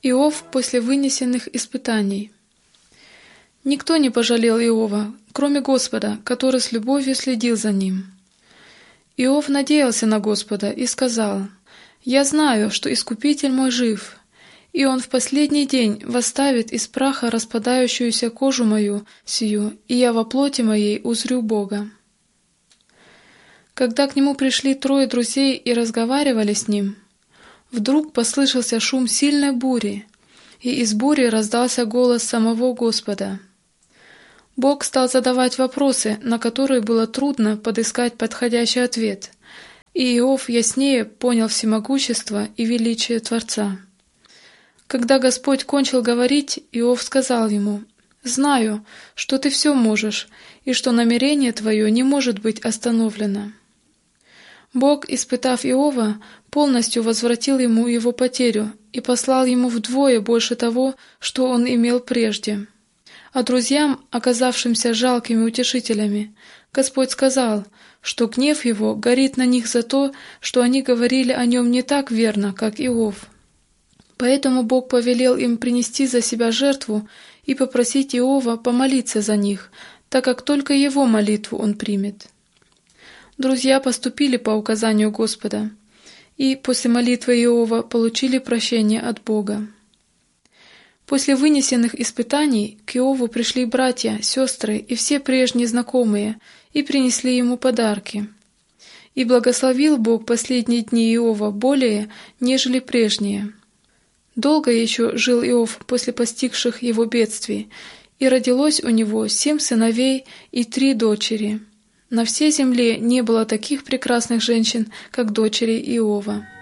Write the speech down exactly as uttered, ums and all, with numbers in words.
Иов после вынесенных испытаний. Никто не пожалел Иова, кроме Господа, который с любовью следил за ним. Иов надеялся на Господа и сказал: «Я знаю, что Искупитель мой жив, и Он в последний день восставит из праха распадающуюся кожу мою сию, и я во плоти моей узрю Бога». Когда к нему пришли трое друзей и разговаривали с ним, вдруг послышался шум сильной бури, и из бури раздался голос самого Господа. Бог стал задавать вопросы, на которые было трудно подыскать подходящий ответ, и Иов яснее понял всемогущество и величие Творца. Когда Господь кончил говорить, Иов сказал ему: «Знаю, что ты все можешь, и что намерение твое не может быть остановлено». Бог, испытав Иова, полностью возвратил ему его потерю и послал ему вдвое больше того, что он имел прежде. А друзьям, оказавшимся жалкими утешителями, Господь сказал, что гнев его горит на них за то, что они говорили о нем не так верно, как Иов. Поэтому Бог повелел им принести за себя жертву и попросить Иова помолиться за них, так как только его молитву он примет. Друзья поступили по указанию Господа, и после молитвы Иова получили прощение от Бога. После вынесенных испытаний к Иову пришли братья, сестры и все прежние знакомые и принесли ему подарки. И благословил Бог последние дни Иова более, нежели прежние. Долго еще жил Иов после постигших его бедствий, и родилось у него семь сыновей и три дочери. На всей земле не было таких прекрасных женщин, как дочери Иова.